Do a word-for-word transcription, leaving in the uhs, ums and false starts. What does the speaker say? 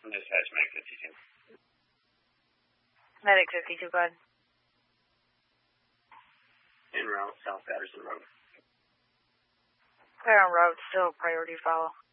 Dispatch, Medic fifty-two. Medic fifty-two, go ahead. En route, South Patterson Road. Clear on road, still priority follow.